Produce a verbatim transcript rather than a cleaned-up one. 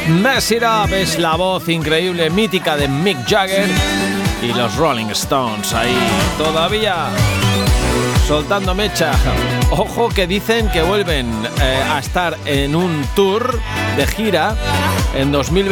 Mess It Up es la voz increíble, mítica de Mick Jagger y los Rolling Stones ahí todavía soltando mecha. Ojo que dicen que vuelven eh, a estar en un tour de gira en dos mil veinte.